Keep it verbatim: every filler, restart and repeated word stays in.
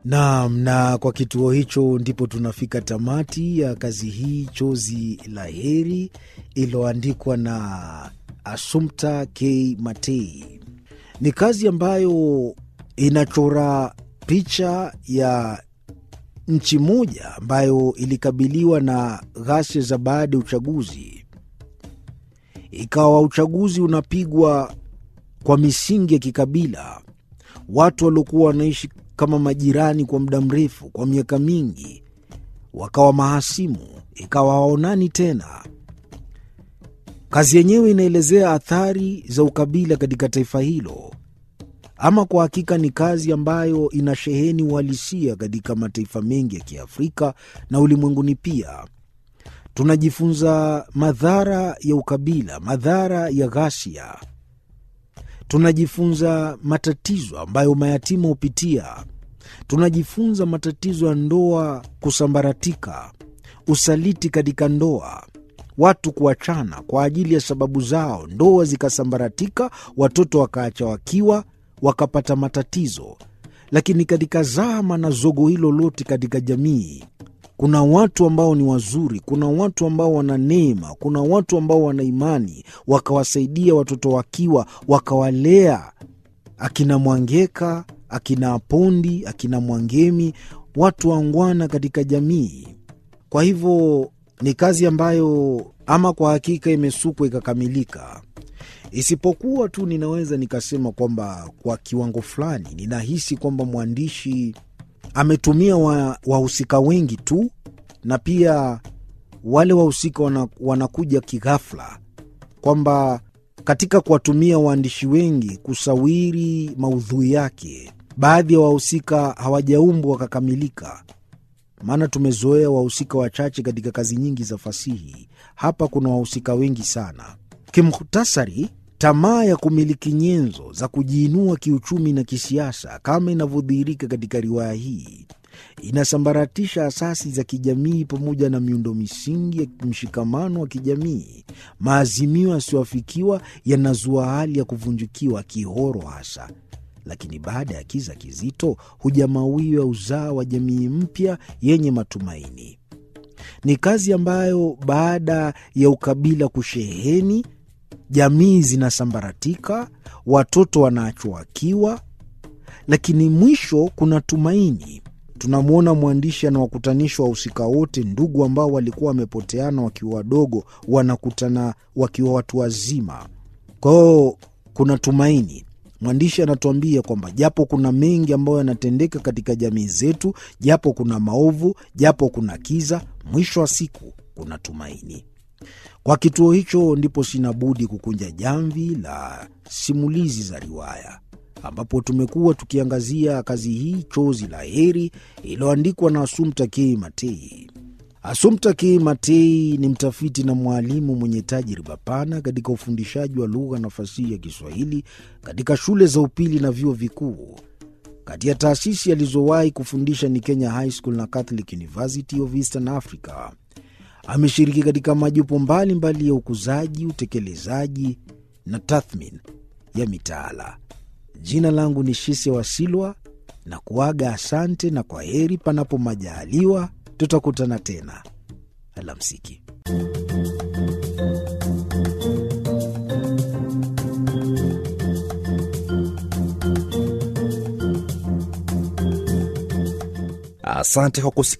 Naam, na kwa kituo hicho ndipo tunafika tamati ya kazi hii Chozi la Heri iliyoandikwa na Assumpta K. Matei. Ni kazi ambayo inachora picha ya nchi moja ambayo ilikabiliwa na ghasia za baada ya uchaguzi. Ikawa uchaguzi unapigwa kwa misingi ya kikabila. Watu waliokuwa wanaishi kama majirani kwa muda mrefu, kwa miaka mingi, wakawa mahasimu, ikawa hawaonani tena. Kazi yenyewe inaelezea athari za ukabila katika taifa hilo. Ama kwa hakika ni kazi ambayo inasheheni uhalisia katika mataifa mengi ya Kiafrika na ulimwenguni pia. Tunajifunza madhara ya ukabila, madhara ya ghasia. Tunajifunza matatizo ambayo mayatima hupitia. Tunajifunza matatizo ya ndoa kusambaratika, usaliti katika ndoa, watu kuachana kwa ajili ya sababu zao, ndoa zikasambaratika, watoto wakaacha wakiwa, wakapata matatizo. Lakini katika zama na zogo hilo lote katika jamii, kuna watu ambao ni wazuri, kuna watu ambao wana neema, kuna watu ambao wana imani, wakawasaidia watoto wakiwa, wakawalea akina Mwangeka, akina Apondi, akina Mwangemi, watu wangwana katika jamii. Kwa hivyo ni kazi ambayo ama kwa hakika imesukwa ikakamilika. Isipokuwa tu ninaweza nikasema kwamba kwa kiwango fulani ninahisi kwamba mwandishi ametumia wahusika wa wengi tu, na pia wale wahusika wana, wanakuja kighafla, kwamba katika kuwatumia waandishi wengi kusawiri maudhui yake, baadhi ya wahusika hawajaumbwa wakakamilika. Maana tumezoea wahusika wachache katika kazi nyingi za fasihi. Hapa kuna wahusika wengi sana. Kimuhtasari, tamaa ya kumiliki nyenzo za kujiinua kiuchumi na kisiasa kama inavyodhihirika katika riwaya hii inasambaratisha asasi za kijamii pamoja na miundo misingi ya mshikamano wa kijamii. Maazimio yasiyoafikiwa yanazua hali ya kuvunjikiwa kihoro hasa. Lakini baada ya kiza kizito huja mawio ya uzaa wa jamii mpya yenye matumaini. Ni kazi ambayo baada ya ukabila kusheheni, jamii zinasambaratika, watoto wanaachwa wakiwa, lakini mwisho kuna tumaini. Tunamwona mwandishi anawakutanisha wahusika wote, ndugu ambao walikuwa wamepoteana wakiwa wadogo, wanakutana wakiwa watu wazima. Kwa hiyo kuna tumaini. Mwandishi anatuambia kwamba japo kuna mengi ambayo yanatendeka katika jamii zetu, japo kuna maovu, japo kuna kiza, mwisho wa siku kuna tumaini. Kwa kituo hicho ndipo sinabudi kukunja jamvi la simulizi za riwaya, ambapo tumekuwa tukiangazia kazi hii Chozi la Heri iliyoandikwa na Assumpta K. Matei. Assumpta K. Matei ni mtafiti na mwalimu mwenye tajriba pana katika ufundishaji wa lugha na fasihi ya Kiswahili katika shule za upili na vyuo vikuu. Kati ya taasisi alizowahi kufundisha ni Kenya High School na Catholic University of Eastern Africa. Ameshiriki katika majopo mbalimbali ya ukuzaji, utekelezaji na tathmini ya mitaala. Jina langu ni Shisia Wasilwa na kuaga asante na kwa heri, panapo majaliwa tutakutana tena. Alamsiki. Asante kwa kusikia.